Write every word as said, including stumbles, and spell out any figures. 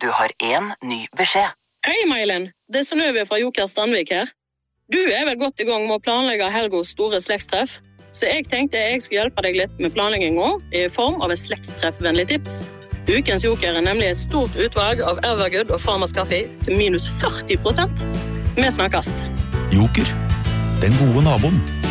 Du har en ny beskjed. Hei, Mailen. Det er Synnøve fra Joker Strandvik her. Du er vel godt i gang med å planlegge Helgos store slektstreff, så jeg tenkte jeg skulle hjelpe deg litt med planleggingen i form av et slektstreffvennlig tips. Ukens Joker er nemlig et stort utvalg av Evergood og Farmers Kaffe til minus førti prosent. Vi snakkes. Joker, den gode naboen.